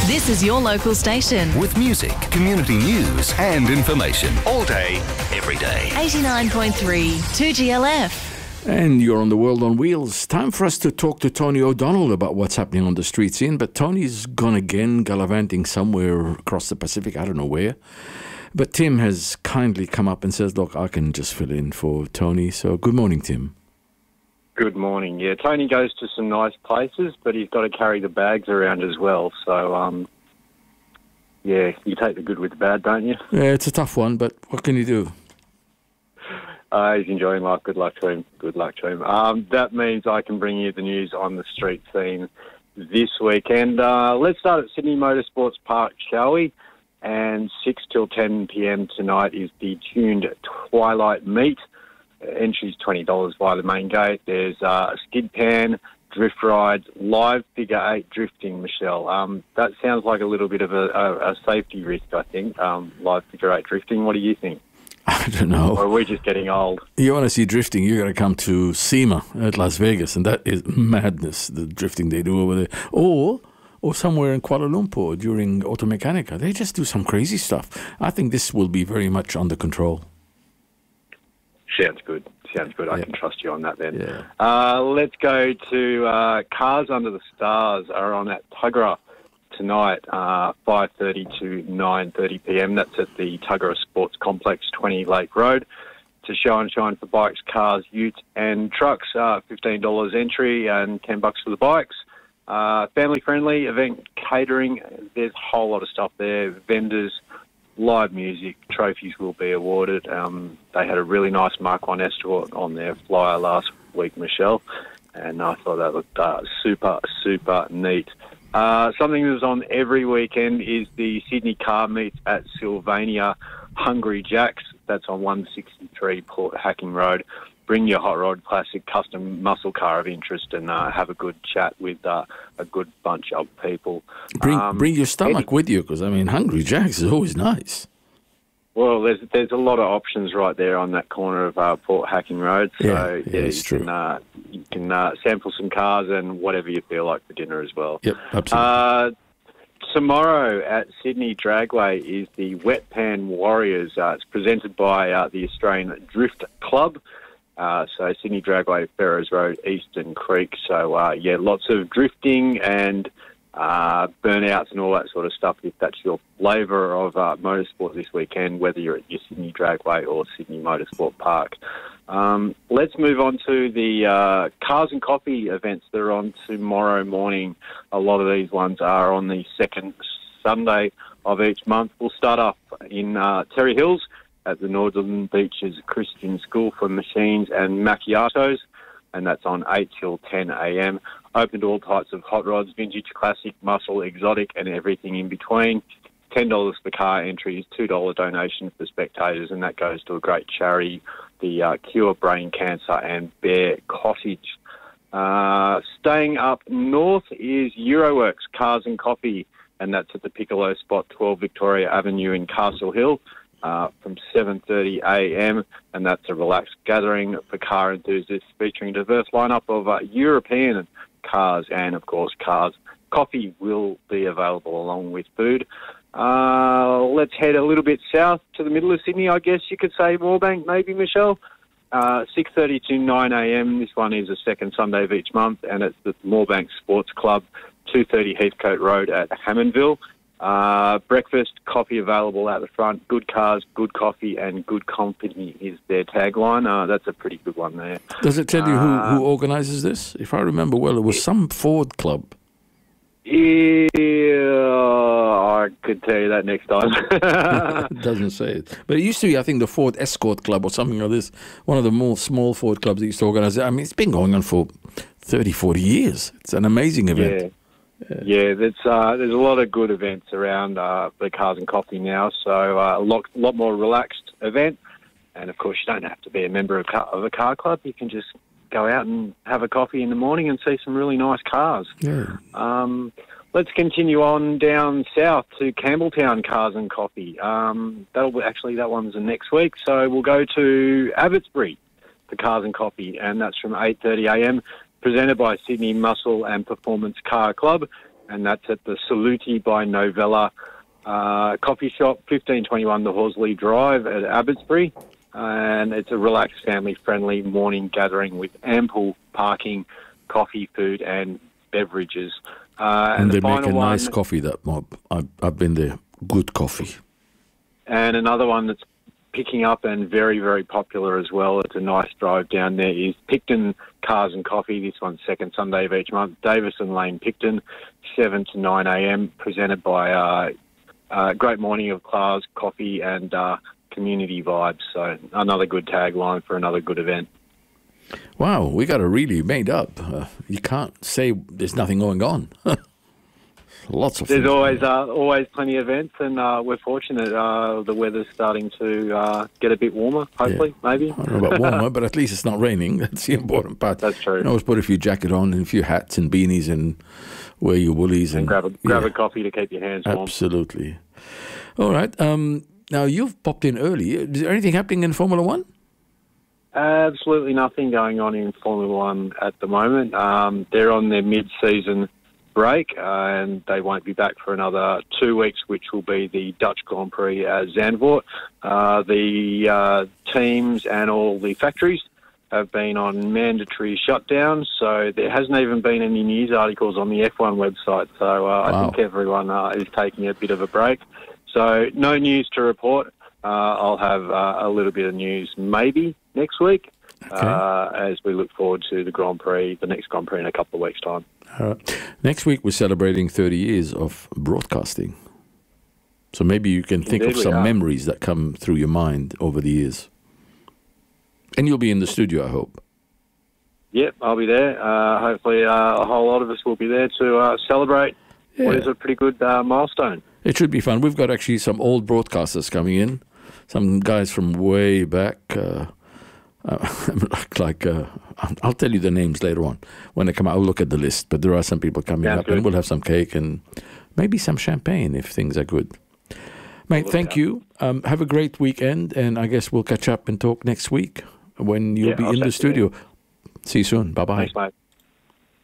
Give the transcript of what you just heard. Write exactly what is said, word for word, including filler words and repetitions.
This is your local station. With music, community news and information. All day, every day. eighty-nine point three, two G L F. And you're on the World on Wheels. Time for us to talk to Tony O'Donnell about what's happening on the street scene. But Tony's gone again, gallivanting somewhere across the Pacific. I don't know where. But Tim has kindly come up and says, look, I can just fill in for Tony. So good morning, Tim. Good morning. Yeah, Tony goes to some nice places, but he's got to carry the bags around as well. So, um, yeah, you take the good with the bad, don't you? Yeah, it's a tough one, but what can you do? Uh, he's enjoying life. Good luck to him. Good luck to him. Um, that means I can bring you the news on the street scene this weekend. Uh, let's start at Sydney Motorsports Park, shall we? And six till ten p.m. tonight is the Tuned Twilight Meet. Entry's twenty dollars via the main gate. There's uh, a skid pan, drift rides, live figure eight drifting, Michelle. Um, that sounds like a little bit of a, a, a safety risk, I think, um, live figure eight drifting. What do you think? I don't know. Or are we just getting old? You want to see drifting, you got to come to SEMA at Las Vegas, and that is madness, the drifting they do over there. Or or somewhere in Kuala Lumpur during Automechanica. They just do some crazy stuff. I think this will be very much under control. Sounds good. Sounds good. I Yeah. can trust you on that then. Yeah. Uh, let's go to uh, Cars Under the Stars are on at Tuggerah tonight, uh, five thirty to nine thirty p.m. That's at the Tuggerah Sports Complex, twenty Lake Road. To show and shine for bikes, cars, utes and trucks. Uh, fifteen dollars entry and ten bucks for the bikes. Uh, family-friendly event catering. There's a whole lot of stuff there. Vendors, live music, trophies will be awarded. Um, they had a really nice Mark one Escort on their flyer last week, Michelle, and I thought that looked uh, super, super neat. Uh, something that's on every weekend is the Sydney Car Meets at Sylvania Hungry Jacks. That's on one sixty-three Port Hacking Road. Bring your hot rod, classic, custom muscle car of interest and uh, have a good chat with uh, a good bunch of people. Bring Um, bring your stomach Eddie, with you, because, I mean, Hungry Jack's is always nice. Well, there's there's a lot of options right there on that corner of uh, Port Hacking Road. So, Yeah, yeah, yeah, it's you true. can, uh, you can uh, sample some cars and whatever you feel like for dinner as well. Yep, absolutely. Uh, tomorrow at Sydney Dragway is the Wet Pan Warriors. Uh, it's presented by uh, the Australian Drift Club. Uh, so Sydney Dragway, Ferrers Road, Eastern Creek. So, uh, yeah, lots of drifting and uh, burnouts and all that sort of stuff, if that's your flavour of uh, motorsport this weekend, whether you're at your Sydney Dragway or Sydney Motorsport Park. Um, let's move on to the uh, Cars and Coffee events that are on tomorrow morning. A lot of these ones are on the second Sunday of each month. We'll start off in uh, Terry Hills at the Northern Beaches Christian School for Machines and Macchiatos, and that's on eight till ten a.m. Open to all types of hot rods, vintage, classic, muscle, exotic, and everything in between. ten dollars for car entries, two dollars donation for spectators, and that goes to a great charity, the uh, Cure Brain Cancer and Bear Cottage. Uh, staying up north is Euroworks Cars and Coffee, and that's at the Piccolo spot, twelve Victoria Avenue in Castle Hill. Uh, from seven thirty a.m. and that's a relaxed gathering for car enthusiasts featuring a diverse lineup of uh, European cars and, of course, cars. Coffee will be available along with food. Uh, let's head a little bit south to the middle of Sydney, I guess you could say, Moorebank, maybe, Michelle. Uh, six thirty to nine a.m. This one is the second Sunday of each month, and it's the Moorebank Sports Club, two thirty Heathcote Road at Hammondville. Uh, breakfast, coffee available at the front. Good cars, good coffee, and good company is their tagline. Uh, that's a pretty good one there. Does it tell you who, uh, who organises this? If I remember well, it was some Ford club. Yeah, I could tell you that next time. It doesn't say it. But it used to be, I think, the Ford Escort Club or something like this. One of the more small Ford clubs that used to organise it. I mean, it's been going on for thirty, forty years. It's an amazing event. Yeah. Yeah, there's uh, there's a lot of good events around uh, the Cars and Coffee now, so uh, a lot lot more relaxed event. And of course, you don't have to be a member of, car, of a car club. You can just go out and have a coffee in the morning and see some really nice cars. Yeah. Um, let's continue on down south to Campbelltown Cars and Coffee. Um, that'll be, actually that one's next week, so we'll go to Abbotsbury for Cars and Coffee, and that's from eight thirty a.m. presented by Sydney Muscle and Performance Car Club. and that's at the Saluti by Novella uh, coffee shop, fifteen twenty-one the Horsley Drive at Abbotsbury. And it's a relaxed, family-friendly morning gathering with ample parking, coffee, food, and beverages. Uh, and, and they the make a final one, nice coffee, that mob. I've, I've been there. Good coffee. And another one that's picking up and very, very popular as well. It's a nice drive down there is Picton Cars and Coffee. This one's second Sunday of each month. Davison Lane, Picton, seven to nine a.m. Presented by uh, uh, Great Morning of Cars, Coffee and uh, Community Vibes. So another good tagline for another good event. Wow, we got it really made up. Uh, you can't say there's nothing going on. Lots of There's things always going on. uh, always plenty of events, and uh, we're fortunate. Uh, the weather's starting to uh, get a bit warmer, hopefully, Yeah. maybe. I don't know about warmer, but at least it's not raining. That's the important part. That's true. You can always put a few jacket on and a few hats and beanies and wear your woolies. And, And grab a, grab yeah, a coffee to keep your hands warm. absolutely. All right. Um, now, you've popped in early. Is there anything happening in Formula One? Absolutely nothing going on in Formula One at the moment. Um, they're on their mid-season break, uh, and they won't be back for another two weeks, which will be the Dutch Grand Prix at Zandvoort. Uh, the uh, teams and all the factories have been on mandatory shutdowns, so there hasn't even been any news articles on the F one website. So uh, I Wow. think everyone uh, is taking a bit of a break. So no news to report. Uh, I'll have uh, a little bit of news maybe next week Okay. uh, as we look forward to the Grand Prix, the next Grand Prix in a couple of weeks' time. All right. Next week, we're celebrating thirty years of broadcasting. So maybe you can think Indeed of we some are. memories that come through your mind over the years. And you'll be in the studio, I hope. Yep, I'll be there. Uh, hopefully uh, a whole lot of us will be there to uh, celebrate what Yeah. is a pretty good uh, milestone. It should be fun. We've got actually some old broadcasters coming in, some guys from way back. Uh, uh, like, like uh, I'll tell you the names later on when they come out. I'll look at the list. But there are some people coming Sounds up, good. and we'll have some cake and maybe some champagne if things are good. Mate, look thank out. you. Um, have a great weekend, and I guess we'll catch up and talk next week when you'll Yeah, be I'll in the chat to you studio. See you soon. Bye bye. Thanks, mate.